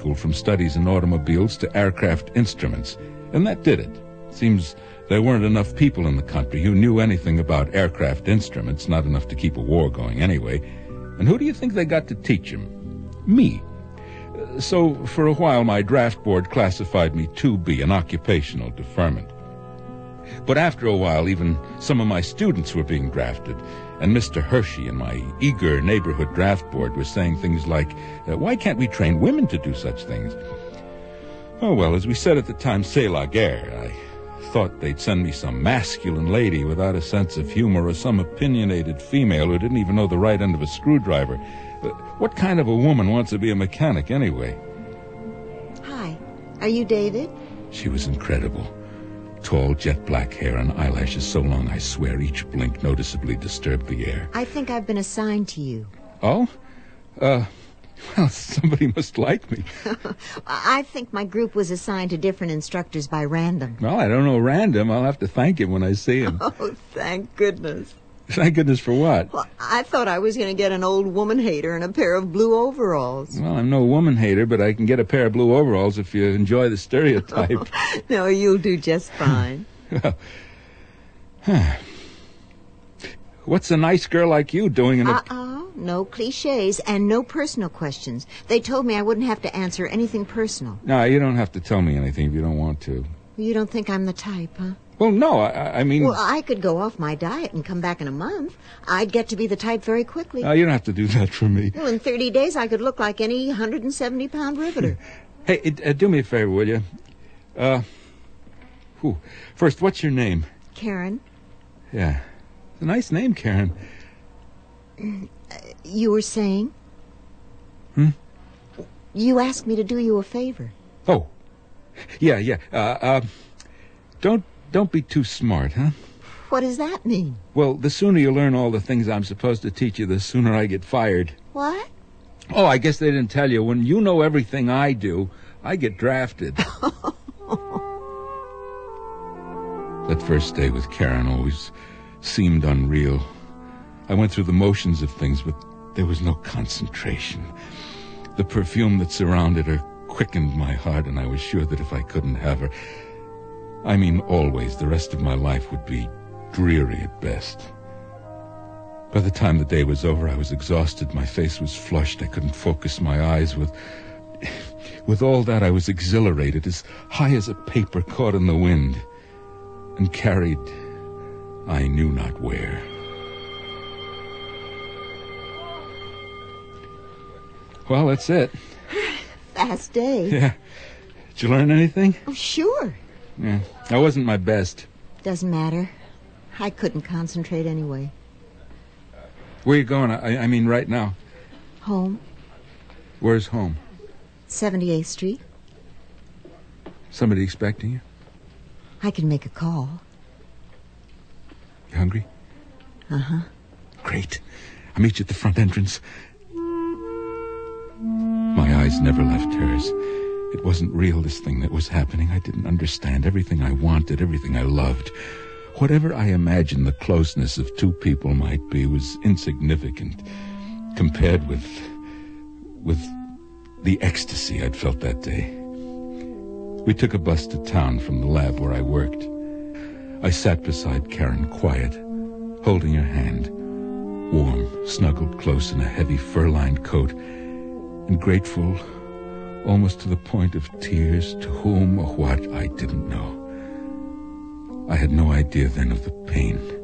school from studies in automobiles to aircraft instruments, and that did it. Seems there weren't enough people in the country who knew anything about aircraft instruments, not enough to keep a war going anyway. And who do you think they got to teach them? Me. So for a while my draft board classified me 2B, an occupational deferment. But after a while, even some of my students were being drafted, and Mr. Hershey and my eager neighborhood draft board were saying things like, why can't we train women to do such things? Oh, well, as we said at the time, c'est la guerre. I thought they'd send me some masculine lady without a sense of humor or some opinionated female who didn't even know the right end of a screwdriver. What kind of a woman wants to be a mechanic anyway? Hi. Are you David? She was incredible. Tall, jet-black hair and eyelashes so long I swear each blink noticeably disturbed the air. I think I've been assigned to you. Oh? Well, somebody must like me. I think my group was assigned to different instructors by random. Well, I don't know random. I'll have to thank him when I see him. Oh, thank goodness. Thank goodness for what? Well, I thought I was going to get an old woman hater and a pair of blue overalls. Well, I'm no woman hater, but I can get a pair of blue overalls if you enjoy the stereotype. No, you'll do just fine. What's a nice girl like you doing in a... No cliches and no personal questions. They told me I wouldn't have to answer anything personal. No, you don't have to tell me anything if you don't want to. You don't think I'm the type, huh? Well, no, I mean... Well, I could go off my diet and come back in a month. I'd get to be the type very quickly. You don't have to do that for me. Well, in 30 days, I could look like any 170-pound riveter. Hey, do me a favor, will you? First, what's your name? Karen. Yeah. It's a nice name, Karen. You were saying? You asked me to do you a favor. Oh. Yeah. Don't be too smart, huh? What does that mean? Well, the sooner you learn all the things I'm supposed to teach you, the sooner I get fired. What? Oh, I guess they didn't tell you. When you know everything I do, I get drafted. That first day with Karen always seemed unreal. I went through the motions of things, but there was no concentration. The perfume that surrounded her quickened my heart, and I was sure that if I couldn't have her, I mean always, the rest of my life would be dreary at best. By the time the day was over, I was exhausted. My face was flushed. I couldn't focus my eyes. With all that, I was exhilarated, as high as a paper caught in the wind, and carried I knew not where. Well, that's it. Fast day. Yeah. Did you learn anything? Oh, sure. Yeah. I wasn't my best. Doesn't matter. I couldn't concentrate anyway. Where you going? I mean right now. Home. Where's home? 78th Street. Somebody expecting you? I can make a call. You hungry? Uh-huh. Great. I'll meet you at the front entrance. My eyes never left hers. It wasn't real, this thing that was happening. I didn't understand everything I wanted, everything I loved. Whatever I imagined the closeness of two people might be was insignificant compared with the ecstasy I'd felt that day. We took a bus to town from the lab where I worked. I sat beside Karen, quiet, holding her hand, warm, snuggled close in a heavy fur-lined coat, and grateful almost to the point of tears, to whom or what I didn't know. I had no idea then of the pain